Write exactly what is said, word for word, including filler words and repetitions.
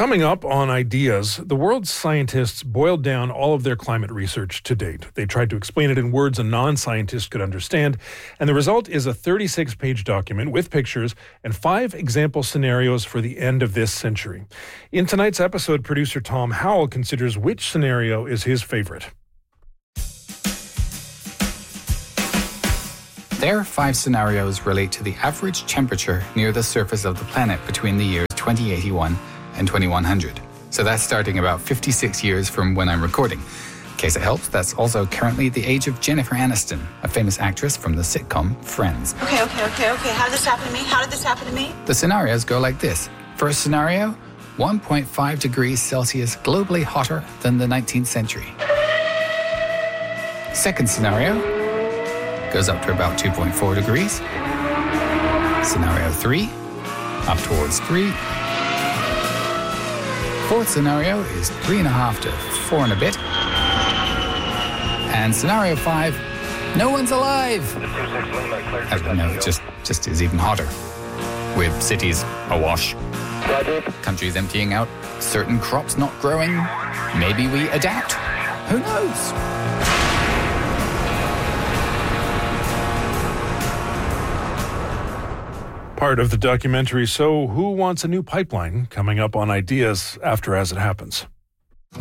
Coming up on Ideas, the world's scientists boiled down all of their climate research to date. They tried to explain it in words a non-scientist could understand, and the result is a thirty-six page document with pictures and five example scenarios for the end of this century. In tonight's episode, producer Tom Howell considers which scenario is his favorite. Their five scenarios relate to the average temperature near the surface of the planet between the years twenty eighty-one and twenty-one hundred. So that's starting about fifty-six years from when I'm recording. In case it helps, that's also currently the age of Jennifer Aniston, a famous actress from the sitcom Friends. Okay, okay, okay, okay. How did this happen to me? How did this happen to me? The scenarios go like this. First scenario, one point five degrees Celsius globally hotter than the nineteenth century. Second scenario goes up to about two point four degrees. Scenario three, up towards three. Fourth scenario is three and a half to four and a bit. And scenario five, no one's alive. Uh, no, it just, just is even hotter. With cities awash, countries emptying out, certain crops not growing. Maybe we adapt. Who knows? Part of the documentary So Who Wants a New Pipeline? Coming up on Ideas after As It Happens.